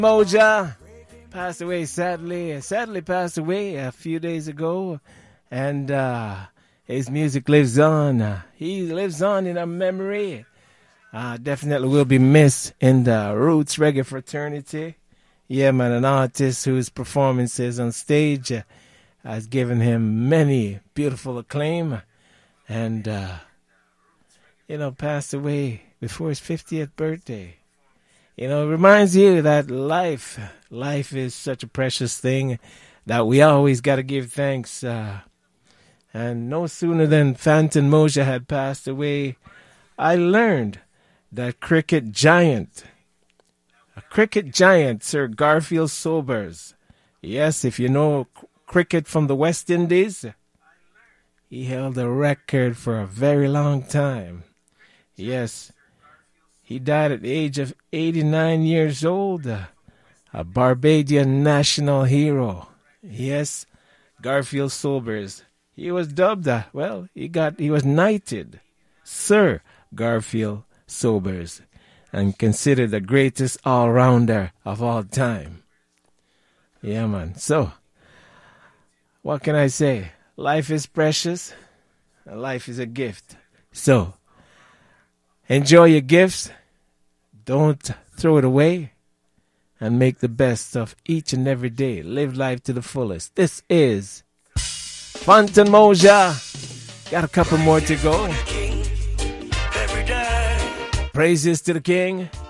Moja passed away sadly passed away a few days ago, and his music lives on. He lives on in our memory. Definitely will be missed in the Roots Reggae fraternity. Yeah, man, an artist whose performances on stage has given him many beautiful acclaim, and passed away before his 50th birthday. It reminds you that life is such a precious thing that we always got to give thanks. And no sooner than Fantan Mojah had passed away, I learned that cricket giant, Sir Garfield Sobers, yes, if you know cricket from the West Indies, he held a record for a very long time. Yes. He died at the age of 89 years old, a Barbadian national hero. Yes, Garfield Sobers. He was dubbed, he was knighted Sir Garfield Sobers and considered the greatest all-rounder of all time. Yeah, man. So, what can I say? Life is precious. Life is a gift. So, enjoy your gifts. Don't throw it away, and make the best of each and every day. Live life to the fullest. This is Fantan Mojah. Got a couple more to go. Praises to the King.